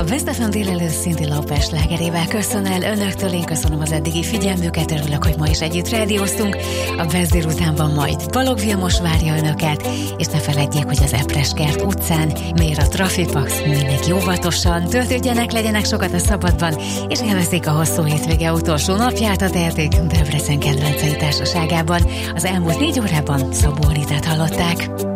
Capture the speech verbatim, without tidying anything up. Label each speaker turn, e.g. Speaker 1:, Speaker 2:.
Speaker 1: Best ef em délelőtt Cindy Lauper slágerével köszön el önöktől, én köszönöm az eddigi figyelmüket, örülök, hogy ma is együtt rádióztunk. A Best délutánban majd Balogh Vilmos várja önöket, és ne feledjék, hogy az Epreskert utcán mér a Trafipax, mindenki óvatosan, töltődjenek, legyenek sokat a szabadban, és élvezzék a hosszú hétvége utolsó napját a telték Debrecen kedvencei társaságában. Az elmúlt négy órában Szabó Anitát hallották.